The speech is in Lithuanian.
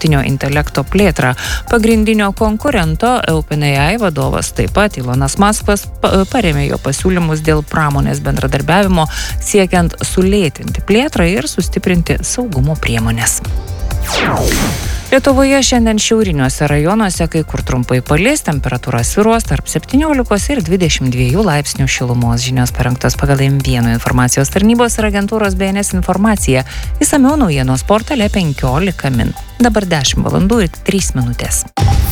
dirbtinio intelekto plėtrą. Pagrindinio konkurento OpenAI vadovas, taip pat Elonas Muskas, parėmė jo pasiūlymus dėl pramonės bendradarbiavimo, siekiant sulėtinti plėtrą ir sustiprinti saugumo priemonės. Lietuvoje šiandien šiauriniuose rajonuose kai kur trumpai palis, temperatūra svyruos tarp 17 ir 22 laipsnių šilumos. Žinios parengtos pagal M1 informacijos tarnybos ir agentūros BNS informacija. Išsamiau naujienos portale 15 min. Dabar 10 valandų ir 3 minutės.